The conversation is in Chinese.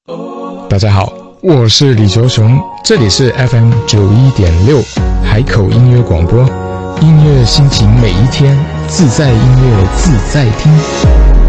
大家好，我是李球雄，这里是 FM91.6 海口音乐广播，音乐心情每一天，自在音乐自在听。